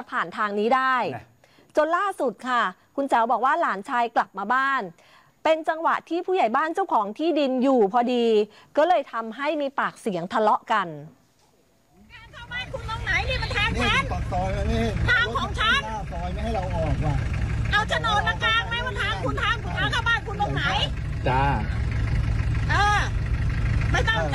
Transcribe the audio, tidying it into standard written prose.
ผ่านทางนี้ได้จนล่าสุดค่ะคุณแจ๋วบอกว่าหลานชายกลับมาบ้านเป็นจังหวะที่ผู้ใหญ่บ้านเจ้าของที่ดินอยู่พอดีก็เลยทำให้มีปากเสียงทะเลาะกันเข้าบ้านคุณตรงไหนนี่มันทางฉันทางของฉันซอยไม่ให้เราออกว่ะเอาโฉนดมากางไหมว่าทางคุณเข้าบ้านคุณตรงไหนจ้าไม่ต้อง